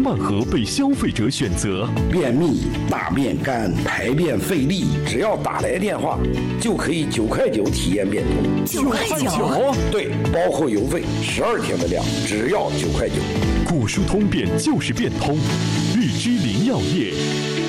曼河被消费者选择。 便秘、大便干、排便费力，只要打来电话，就可以9块9体验变通。 9块9？ 对，包括邮费，12天的量，只要9块9。 古书通便就是变通，日之灵药业。